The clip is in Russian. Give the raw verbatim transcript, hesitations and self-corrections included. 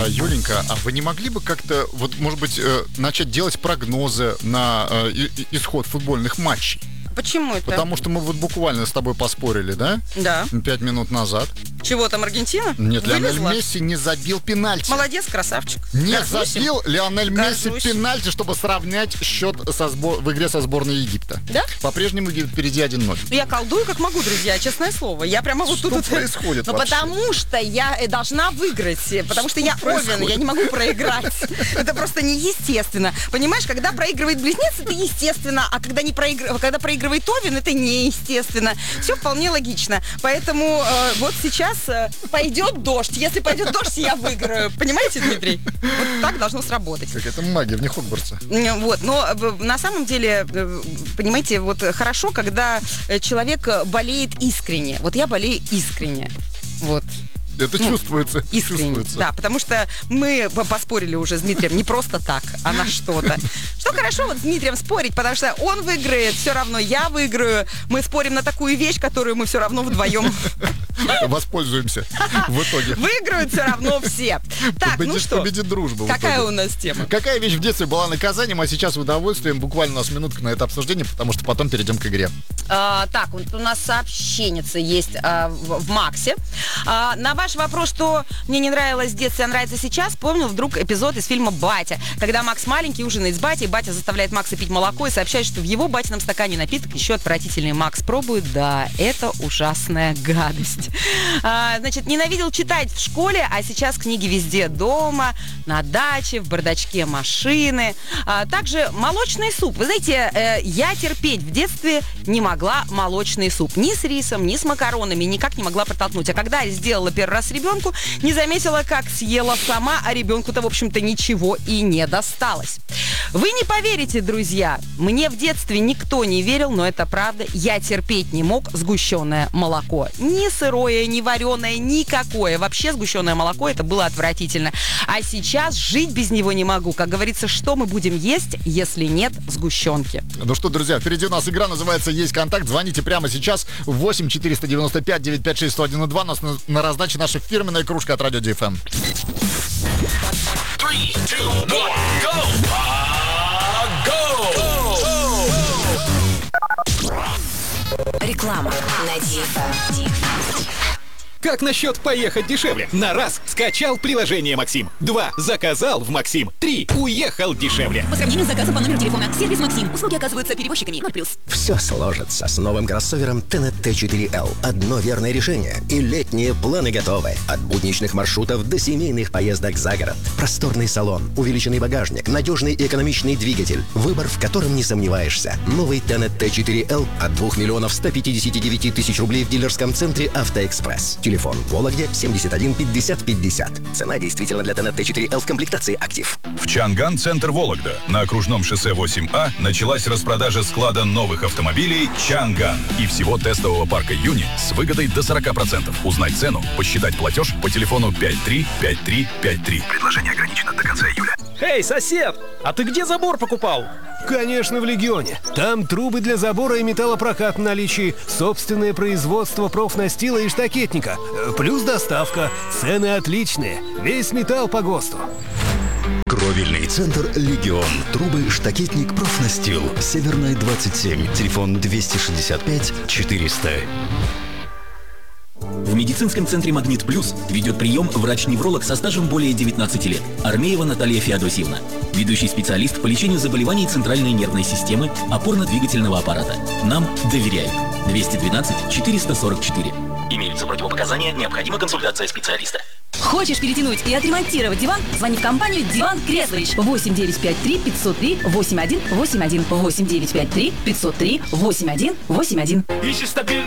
Юленька, а вы не могли бы как-то, вот, может быть, начать делать прогнозы на исход футбольных матчей? Почему это? Потому что мы вот буквально с тобой поспорили, да? Да. Пять минут назад. Чего там, Аргентина? Нет, Вылезла? Лионель Месси не забил пенальти. Молодец, красавчик. Не Горжусь им. забил Лионель Месси Горжусь. пенальти, чтобы сравнять счет со сбор... в игре со сборной Египта. Да? По-прежнему Египет впереди один ноль. Я колдую как могу, друзья, честное слово. Я прямо вот Что тут... происходит Ну, вообще? потому что я э, должна выиграть, э, потому что, что я Овен, я не могу проиграть. Это просто неестественно. Понимаешь, когда проигрывает близнец, это естественно, а когда, не проигр... когда проигрывает Овен, это неестественно. Все вполне логично. Поэтому э, вот сейчас э, пойдет дождь. Если пойдет дождь, я выиграю. Понимаете, Дмитрий? Вот так должно сработать. Какая-то магия вне Хогвартса. Вот, но на самом деле, понимаете, вот хорошо, когда человек болеет искренне. Вот я болею искренне. Вот. Это ну, чувствуется. Искренне, чувствуется. Да, потому что мы поспорили уже с Дмитрием не просто так, а на что-то. Что хорошо вот с Дмитрием спорить, потому что он выиграет, все равно я выиграю. Мы спорим на такую вещь, которую мы все равно вдвоем воспользуемся в итоге. Выиграют все равно все. Так, победит, ну что? Победит дружба. Какая у нас тема? Какая вещь в детстве была наказанием, а сейчас удовольствием? Буквально у нас минутка на это обсуждение, потому что потом перейдем к игре. А, так, вот у нас сообщенница есть а, в, в Максе. А, на ваш вопрос, что мне не нравилось в детстве, а нравится сейчас, вспомнил вдруг эпизод из фильма «Батя», когда Макс маленький ужинает с батей, батя заставляет Макса пить молоко и сообщает, что в его батином стакане напиток еще отвратительный. Макс пробует, да, это ужасная гадость. А, значит, ненавидел читать в школе, а сейчас книги везде дома, на даче, в бардачке машины. А, также молочный суп. Вы знаете, э, я терпеть в детстве не могла молочный суп. Ни с рисом, ни с макаронами, никак не могла протолкнуть. А когда я сделала первый раз ребенку, не заметила, как съела сама, а ребенку-то, в общем-то, ничего и не досталось. Вы не поверите, друзья, мне в детстве никто не верил, но это правда. Я терпеть не мог сгущенное молоко. Ни сырое, ни вареное, никакое. Вообще сгущенное молоко, это было отвратительно. А сейчас жить без него не могу. Как говорится, что мы будем есть, если нет сгущенки? Ну что, друзья, впереди у нас игра, называется «Есть контакт». Звоните прямо сейчас в восемь четыреста девяносто пять девятьсот пятьдесят шесть сто один два. У нас на, на раздаче наша фирменная кружка от Радио Ди Эф Эм. Three, two, one, go! Реклама на Ди Эф Эм. Как насчет поехать дешевле? На раз скачал приложение Максим. Два заказал в Максим. Три уехал дешевле. По сравнению с заказом по номеру телефона. Сервис Максим. Услуги оказываются перевозчиками. ноль плюс. Все сложится с новым кроссовером тэ эн тэ четыре эл. Одно верное решение, и летние планы готовы. От будничных маршрутов до семейных поездок за город. Просторный салон, увеличенный багажник, надежный и экономичный двигатель. Выбор, в котором не сомневаешься. Новый тэ эн тэ четыре эл от двух миллионов ста пятидесяти девяти тысяч рублей в дилерском центре «Автоэкспресс». Телефон в Вологде семьдесят один пятьдесят пятьдесят. Цена действительно для тэ эн тэ четыре эл в комплектации «Актив». В Чанган, центр Вологда, на окружном шоссе восемь А, началась распродажа склада новых автомобилей «Чанган» и всего тестового парка «Юни» с выгодой до сорок процентов. Узнать цену, посчитать платеж по телефону пять три пять три пять три. Предложение ограничено до конца июля. Эй, сосед, а ты где забор покупал? Конечно, в Легионе. Там трубы для забора и металлопрокат в наличии, собственное производство профнастила и штакетника, плюс доставка. Цены отличные. Весь металл по ГОСТу. Кровельный центр «Легион». Трубы, штакетник, профнастил. Северная, двадцать семь. Телефон двести шестьдесят пять четыреста. В медицинском центре «Магнит Плюс» ведет прием врач-невролог со стажем более девятнадцати лет. Армеева Наталья Феодосьевна. Ведущий специалист по лечению заболеваний центральной нервной системы, опорно-двигательного аппарата. Нам доверяют. двести двенадцать четыреста сорок четыре. Имеются противопоказания, необходима консультация специалиста. Хочешь перетянуть и отремонтировать диван? Звони в компанию «Диван Креслович». восемь девятьсот пятьдесят три пятьсот три восемьдесят один восемьдесят один. восемь девятьсот пятьдесят три пятьсот три восемьдесят один восемьдесят один. Ищешь стабильный